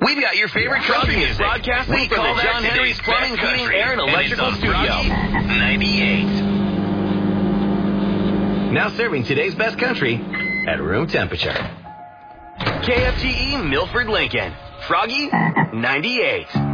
We've got your favorite country music. Broadcasting we call the John Henry's Plumbing, Heating, Air, and Electrical Studio. 98. Now serving today's best country at room temperature. KFGE Milford Lincoln. Froggy, 98.